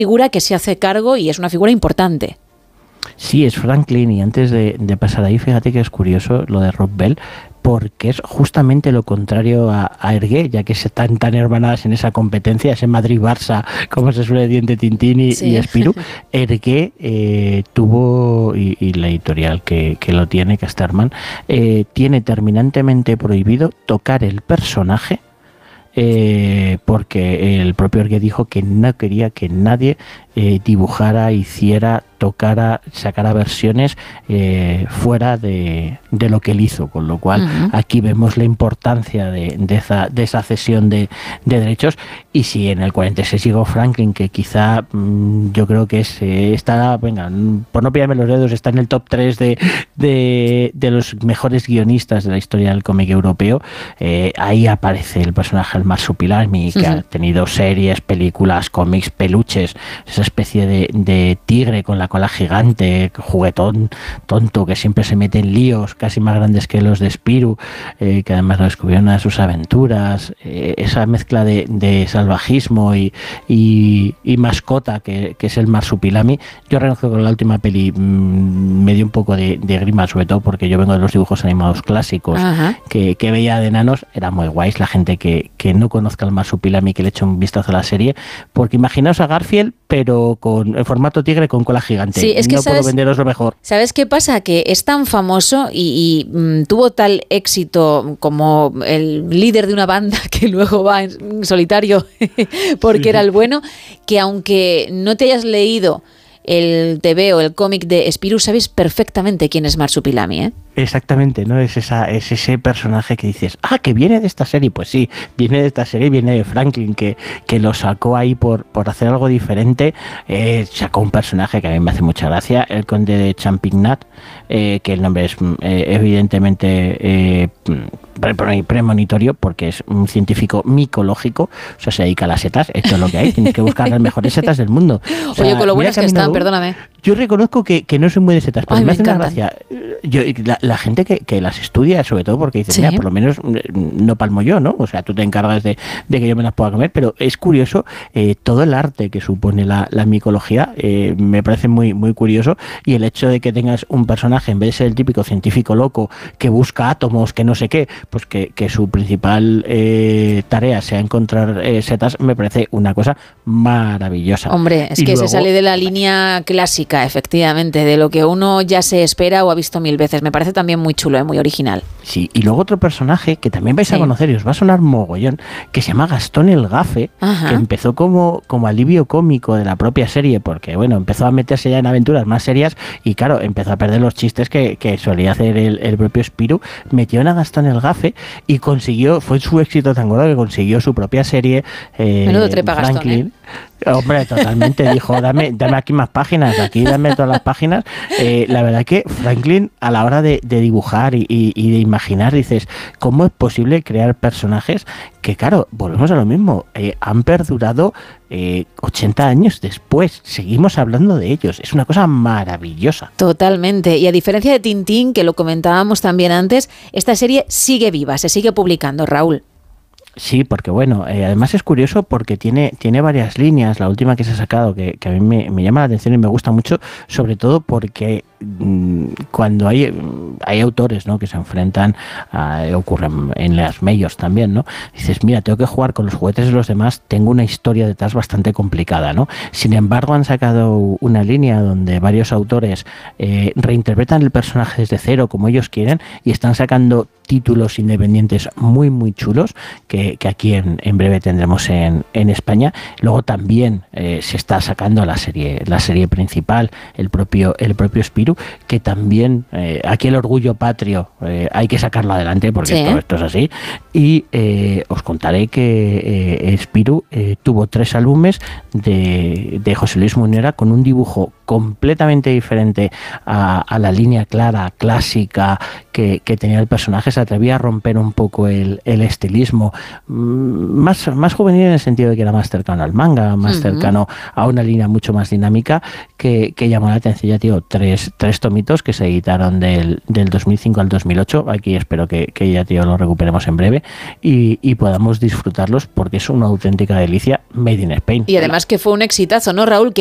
figura que se hace cargo y es una figura importante. Sí, es Franklin, y antes de pasar ahí, fíjate que es curioso lo de Rob Bell, porque es justamente lo contrario a Hergé, ya que están tan hermanadas en esa competencia, ese Madrid-Barça, como se suele decir entre Tintín y Spirou. Hergé tuvo, y la editorial que lo tiene, Casterman, tiene terminantemente prohibido tocar el personaje, porque el propio Hergé dijo que no quería que nadie dibujara, hiciera, tocara, sacara versiones fuera de lo que él hizo, con lo cual aquí vemos la importancia de esa cesión de derechos. Y si en el 46 llegó Franklin, que quizá yo creo que está, venga, por no pillarme los dedos, está en el top 3 de los mejores guionistas de la historia del cómic europeo, ahí aparece el personaje del Marsupilami, que ha tenido series, películas, cómics, peluches, esa especie de tigre con la cola gigante, juguetón, tonto, que siempre se mete en líos casi más grandes que los de Spirou, que además lo descubrió en una de sus aventuras, esa mezcla de salvajismo y mascota que es el Marsupilami. Yo reconozco que con la última peli me dio un poco de grima, sobre todo porque yo vengo de los dibujos animados clásicos que veía de enanos. Era muy guays la gente que no conozca el Marsupilami, que le eche un vistazo a la serie, porque imaginaos a Garfield pero en formato tigre con cola gigante. Sí, es que no puedo venderos lo mejor. ¿Sabes qué pasa? Que es tan famoso y tuvo tal éxito como el líder de una banda que luego va en solitario porque era el bueno, que aunque no te hayas leído el TV o el cómic de Spirou, sabes perfectamente quién es Marsupilami, ¿eh? Exactamente, ¿no? Es ese personaje que dices, que viene de esta serie. Pues sí, viene de esta serie, viene de Franklin, que lo sacó ahí por hacer algo diferente. Sacó un personaje que a mí me hace mucha gracia, el conde de Champignat, que el nombre es evidentemente premonitorio, porque es un científico micológico, o sea, se dedica a las setas. Esto es lo que hay, tienes que buscar las mejores setas del mundo. O sea, oye, con lo buenas que están, perdóname. Yo reconozco que no soy muy de setas, pero me hace una gracia. La gente que las estudia, sobre todo porque dice, mira, por lo menos no palmo yo, ¿no? O sea, tú te encargas de que yo me las pueda comer, pero es curioso todo el arte que supone la micología, me parece muy, muy curioso, y el hecho de que tengas un personaje, en vez de ser el típico científico loco que busca átomos, que no sé qué, pues que su principal tarea sea encontrar setas, me parece una cosa maravillosa. Hombre, es que luego se sale de la línea clásica, efectivamente, de lo que uno ya se espera o ha visto mil veces. Me parece también muy chulo, muy original. Sí, y luego otro personaje que también vais a conocer y os va a sonar mogollón, que se llama Gastón el Gafe, que empezó como alivio cómico de la propia serie, porque bueno, empezó a meterse ya en aventuras más serias y claro, empezó a perder los chistes que solía hacer el propio Spirou. Metió a Gastón el Gafe y fue su éxito tan gordo que consiguió su propia serie. Menudo trepa Franklin, Gastón, Hombre, totalmente. Dijo, dame aquí más páginas, aquí dame todas las páginas. La verdad que Franklin, a la hora de dibujar y de imaginar, dices, ¿cómo es posible crear personajes que, claro, volvemos a lo mismo, han perdurado 80 años después? Seguimos hablando de ellos. Es una cosa maravillosa. Totalmente. Y a diferencia de Tintín, que lo comentábamos también antes, esta serie sigue viva, se sigue publicando, Raúl. Sí, porque bueno, además es curioso porque tiene varias líneas. La última que se ha sacado que a mí me llama la atención y me gusta mucho, sobre todo porque cuando hay autores, ¿no?, que se enfrentan, ocurren en las majors también, ¿no? Dices, mira, tengo que jugar con los juguetes de los demás, tengo una historia detrás bastante complicada, ¿no? Sin embargo, han sacado una línea donde varios autores reinterpretan el personaje desde cero como ellos quieren y están sacando títulos independientes muy muy chulos que aquí en breve tendremos en España. Luego también se está sacando la serie principal, el propio Spirou, que también aquí el orgullo patrio hay que sacarlo adelante porque sí, esto es así. Y os contaré que Spirou tuvo 3 álbumes de José Luis Munera con un dibujo completamente diferente a la línea clara, clásica, que tenía el personaje. Se atrevía a romper un poco el estilismo, más juvenil en el sentido de que era más cercano al manga, más cercano a una línea mucho más dinámica, que llamó la atención. Ya tío, tres tomitos que se editaron del 2005 al 2008. Aquí espero que ya tío lo recuperemos en breve y podamos disfrutarlos, porque es una auténtica delicia made in Spain. Y además que fue un exitazo, ¿no, Raúl?